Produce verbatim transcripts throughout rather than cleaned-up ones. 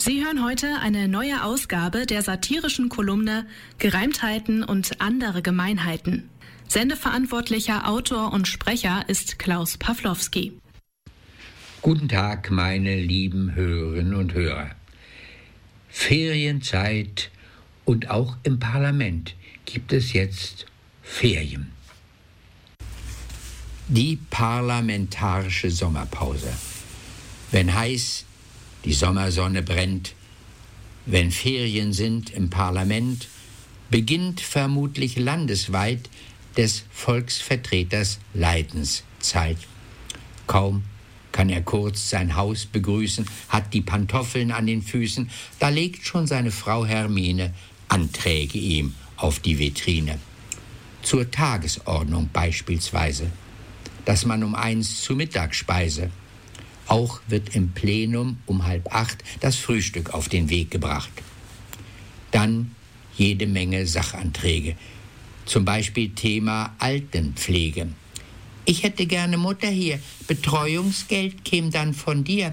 Sie hören heute eine neue Ausgabe der satirischen Kolumne Gereimtheiten und andere Gemeinheiten. Sendeverantwortlicher Autor und Sprecher ist Klaus Pawlowski. Guten Tag, meine lieben Hörerinnen und Hörer. Ferienzeit und auch im Parlament gibt es jetzt Ferien. Die parlamentarische Sommerpause. Wenn heiß, die Sommersonne brennt, wenn Ferien sind im Parlament, beginnt vermutlich landesweit des Volksvertreters Leidenszeit. Kaum kann er kurz sein Haus begrüßen, hat die Pantoffeln an den Füßen, da legt schon seine Frau Hermine Anträge ihm auf die Vitrine. Zur Tagesordnung beispielsweise, dass man um eins zu Mittag speise. Auch wird im Plenum um halb acht das Frühstück auf den Weg gebracht. Dann jede Menge Sachanträge, zum Beispiel Thema Altenpflege. Ich hätte gerne Mutter hier, Betreuungsgeld käme dann von dir.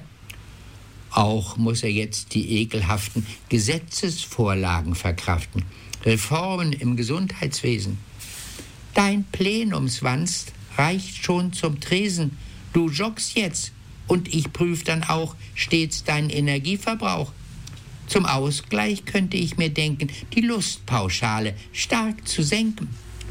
Auch muss er jetzt die ekelhaften Gesetzesvorlagen verkraften, Reformen im Gesundheitswesen. Dein Plenumswanst reicht schon zum Tresen, du joggst jetzt. Und ich prüfe dann auch stets deinen Energieverbrauch. Zum Ausgleich könnte ich mir denken, die Lustpauschale stark zu senken.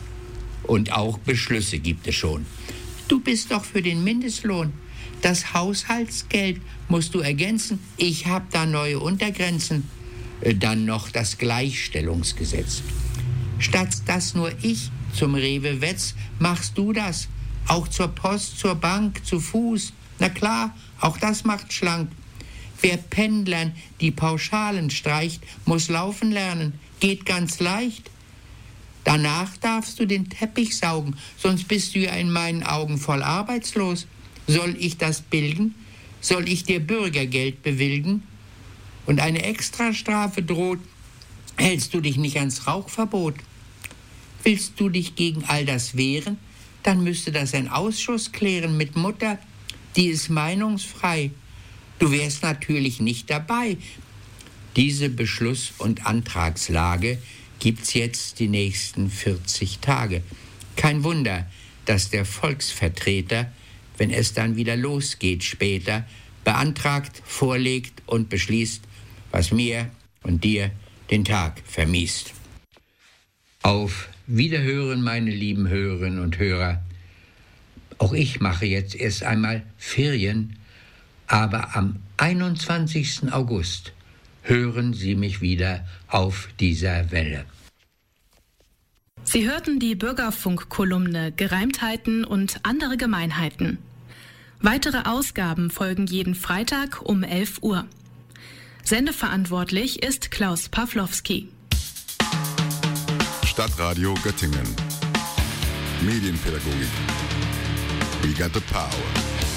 Und auch Beschlüsse gibt es schon. Du bist doch für den Mindestlohn. Das Haushaltsgeld musst du ergänzen. Ich habe da neue Untergrenzen. Dann noch das Gleichstellungsgesetz. Statt dass nur ich zum Rewe wetz, machst du das. Auch zur Post, zur Bank, zu Fuß. Na klar, auch das macht schlank. Wer Pendlern die Pauschalen streicht, muss laufen lernen. Geht ganz leicht. Danach darfst du den Teppich saugen, sonst bist du ja in meinen Augen voll arbeitslos. Soll ich das bilden? Soll ich dir Bürgergeld bewilligen? Und eine Extrastrafe droht, hältst du dich nicht ans Rauchverbot? Willst du dich gegen all das wehren? Dann müsste das ein Ausschuss klären mit Mutter. Die ist meinungsfrei. Du wärst natürlich nicht dabei. Diese Beschluss- und Antragslage gibt's jetzt die nächsten vierzig Tage. Kein Wunder, dass der Volksvertreter, wenn es dann wieder losgeht später, beantragt, vorlegt und beschließt, was mir und dir den Tag vermiest. Auf Wiederhören, meine lieben Hörerinnen und Hörer. Auch ich mache jetzt erst einmal Ferien, aber am einundzwanzigsten August hören Sie mich wieder auf dieser Welle. Sie hörten die Bürgerfunk-Kolumne Gereimtheiten und andere Gemeinheiten. Weitere Ausgaben folgen jeden Freitag um elf Uhr. Sendeverantwortlich ist Klaus Pawlowski. Stadtradio Göttingen. Medienpädagogik. We got the power.